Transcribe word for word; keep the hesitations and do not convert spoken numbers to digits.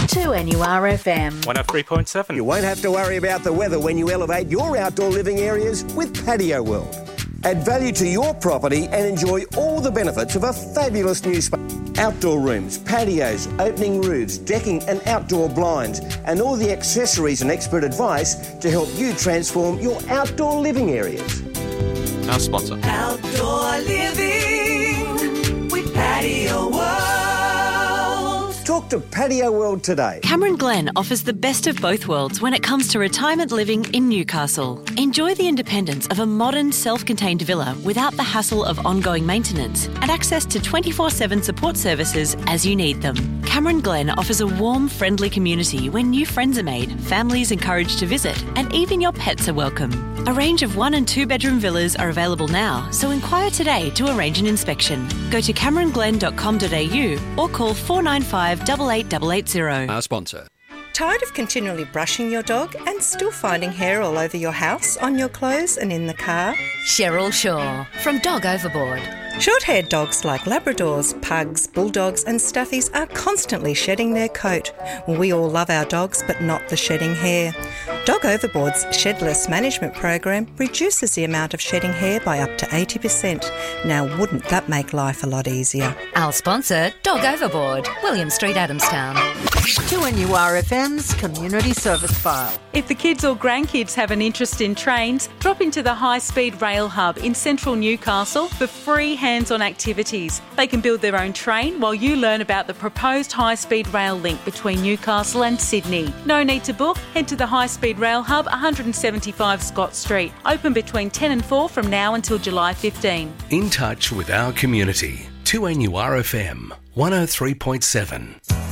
two N U R F M. one oh three point seven. You won't have to worry about the weather when you elevate your outdoor living areas with Patio World. Add value to your property and enjoy all the benefits of a fabulous new space. Outdoor rooms, patios, opening roofs, decking and outdoor blinds, and all the accessories and expert advice to help you transform your outdoor living areas. Our sponsor. Outdoor living with Patio World. Talk to Patio World today. Cameron Glen offers the best of both worlds when it comes to retirement living in Newcastle. Enjoy the independence of a modern, self-contained villa without the hassle of ongoing maintenance and access to twenty-four seven support services as you need them. Cameron Glen offers a warm, friendly community where new friends are made, families encouraged to visit, and even your pets are welcome. A range of one and two bedroom villas are available now, so inquire today to arrange an inspection. Go to cameron glen dot com dot a u or call four nine five, eight eight eight eight zero. Our sponsor. Tired of continually brushing your dog and still finding hair all over your house, on your clothes and in the car? Cheryl Shaw from Dog Overboard. Short-haired dogs like Labradors, Pugs, Bulldogs and Stuffies are constantly shedding their coat. We all love our dogs, but not the shedding hair. Dog Overboard's Shedless Management Program reduces the amount of shedding hair by up to eighty percent. Now, wouldn't that make life a lot easier? Our sponsor, Dog Overboard, William Street, Adamstown. two N U R F M's Community Service File. If the kids or grandkids have an interest in trains, drop into the High Speed Rail Hub in central Newcastle for free hands-on activities. They can build their own train while you learn about the proposed high-speed rail link between Newcastle and Sydney. No need to book. Head to the High Speed Rail Hub, one seventy-five Scott Street. Open between ten and four from now until July fifteenth. In touch with our community. two N U R F M, one oh three point seven.